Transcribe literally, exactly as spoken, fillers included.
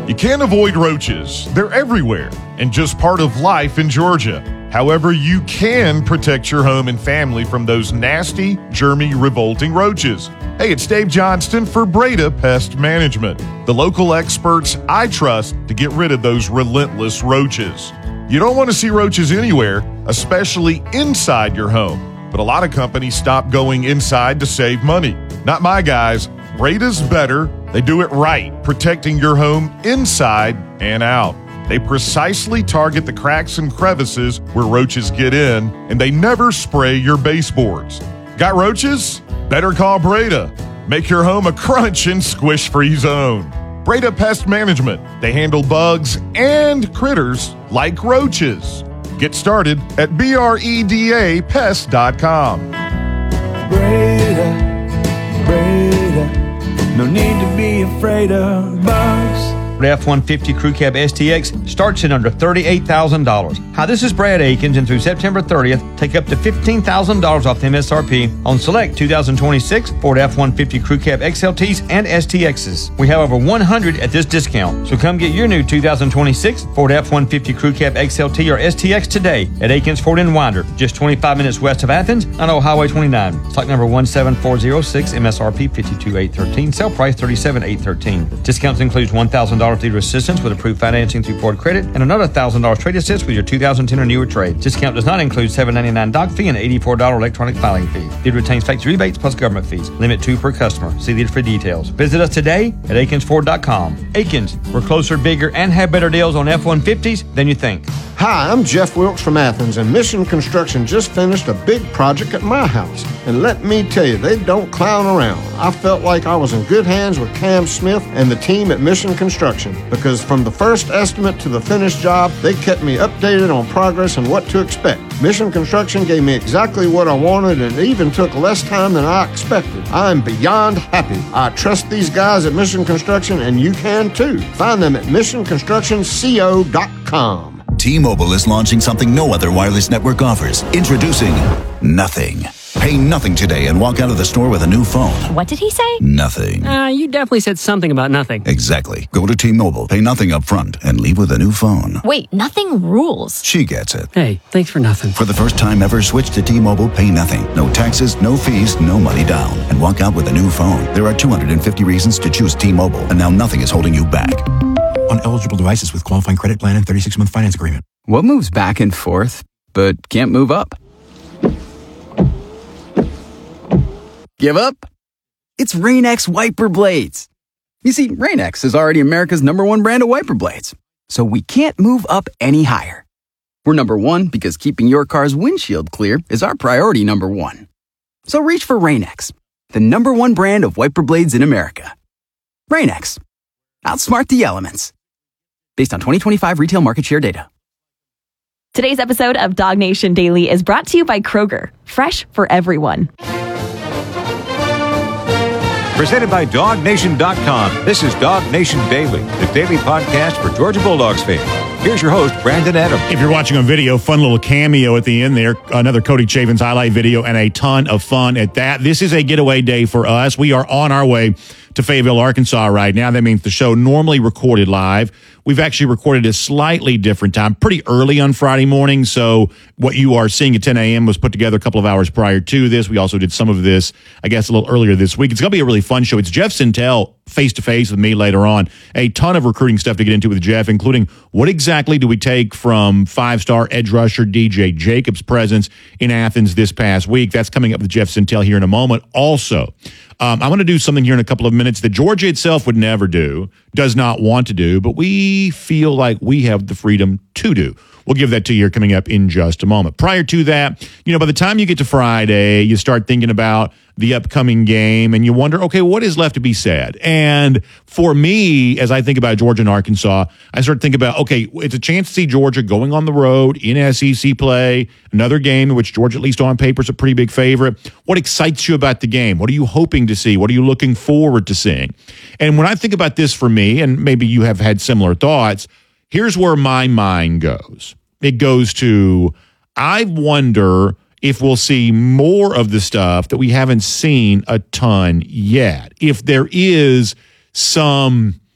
You can't avoid roaches. They're everywhere and just part of life in Georgia. However, you can protect your home and family from those nasty, germy, revolting roaches. Hey, it's Dave Johnston for Breda Pest Management, the local experts I trust to get rid of those relentless roaches. You don't want to see roaches anywhere, especially inside your home. But a lot of companies stop going inside to save money. Not my guys. Breda's better. They do it right, protecting your home inside and out. They precisely target the cracks and crevices where roaches get in, and they never spray your baseboards. Got roaches? Better call Breda. Make your home a crunch and squish-free zone. Breda Pest Management. They handle bugs and critters like roaches. Get started at breda pest dot com. Breda, Breda, no need to be afraid of bugs. The F one fifty Crew Cab S T X starts at under thirty-eight thousand dollars. Hi, this is Brad Akins, and through September thirtieth, take up to fifteen thousand dollars off the M S R P on select two thousand twenty-six Ford F one fifty Crew Cab X L Ts and S T Xs. We have over one hundred at this discount, so come get your new two thousand twenty-six Ford F one fifty Crew Cab X L T or S T X today at Akins Ford in Winder, just twenty-five minutes west of Athens on Old Highway twenty-nine. Stock number one seven four zero six, M S R P fifty-two thousand eight hundred thirteen, sale price thirty-seven thousand eight hundred thirteen. Discounts includes one thousand dollars dealer assistance with approved financing through Ford Credit and another one thousand dollars trade assist with your two thousand ten or newer trade. Discount does not include seven dollars and ninety-nine cents doc fee and eighty-four dollars electronic filing fee. Dealer retains factory rebates plus government fees. Limit two per customer. See dealer for details. Visit us today at akins ford dot com. Akins, we're closer, bigger, and have better deals on F one fifties than you think. Hi, I'm Jeff Wilkes from Athens, and Mission Construction just finished a big project at my house. And let me tell you, they don't clown around. I felt like I was in good hands with Cam Smith and the team at Mission Construction, because from the first estimate to the finished job, they kept me updated on progress and what to expect. Mission Construction gave me exactly what I wanted, and it even took less time than I expected. I'm beyond happy. I trust these guys at Mission Construction, and you can too. Find them at mission construction co dot com. T-Mobile is launching something no other wireless network offers. Introducing Nothing. Pay nothing today and walk out of the store with a new phone. What did he say? Nothing. Uh, you definitely said something about nothing. Exactly. Go to T-Mobile, pay nothing up front, and leave with a new phone. Wait, nothing rules. She gets it. Hey, thanks for nothing. For the first time ever, switch to T-Mobile, pay nothing. No taxes, no fees, no money down. And walk out with a new phone. There are two hundred fifty reasons to choose T-Mobile, and now nothing is holding you back. On eligible devices with qualifying credit plan and thirty-six month finance agreement. What moves back and forth, but can't move up? Give up? It's Rain-X wiper blades. You see, Rain-X is already America's number one brand of wiper blades, so we can't move up any higher. We're number one because keeping your car's windshield clear is our priority number one. So reach for Rain-X, the number one brand of wiper blades in America. Rain-X. Outsmart the elements. Based on twenty twenty-five retail market share data. Today's episode of Dog Nation Daily is brought to you by Kroger, fresh for everyone. Presented by dog nation dot com. This is Dog Nation Daily, the daily podcast for Georgia Bulldogs fans. Here's your host, Brandon Adams. If you're watching on video, fun little cameo at the end there. Another Cody Chavins highlight video and a ton of fun at that. This is a getaway day for us. We are on our way to Fayetteville, Arkansas right now. That means the show normally recorded live. We've actually recorded a slightly different time, pretty early on Friday morning. So what you are seeing at ten a.m. was put together a couple of hours prior to this. We also did some of this, I guess, a little earlier this week. It's going to be a really fun show. It's Jeff Sintel face-to-face with me later on. A ton of recruiting stuff to get into with Jeff, including what exactly do we take from five-star edge rusher D J Jacobs' presence in Athens this past week. That's coming up with Jeff Sintel here in a moment. Also, Um, I'm going to do something here in a couple of minutes that Georgia itself would never do, does not want to do, but we feel like we have the freedom to do. We'll give that to you here coming up in just a moment. Prior to that, you know, by the time you get to Friday, you start thinking about the upcoming game and you wonder, okay, what is left to be said? And for me, as I think about Georgia and Arkansas, I start thinking about, okay, it's a chance to see Georgia going on the road in S E C play, another game in which Georgia, at least on paper, is a pretty big favorite. What excites you about the game? What are you hoping to see? What are you looking forward to seeing? And when I think about this for me, and maybe you have had similar thoughts, here's where my mind goes. It goes to, I wonder if we'll see more of the stuff that we haven't seen a ton yet. If there is some